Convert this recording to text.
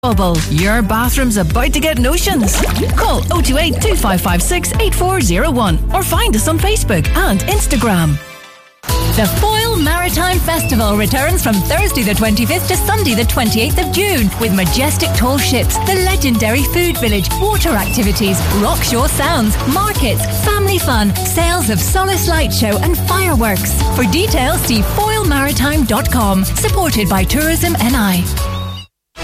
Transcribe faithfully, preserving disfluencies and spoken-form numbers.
Bubble, your bathroom's about to get notions. Call oh two eight, two five five six, eight four oh one or find us on Facebook and Instagram. The Foyle Maritime Festival returns from Thursday the twenty-fifth to Sunday the twenty-eighth of June with majestic tall ships, the legendary food village, water activities, rock shore sounds, markets, family fun, sales of Solace Light Show and fireworks. For details, see foyle maritime dot com, supported by Tourism N I.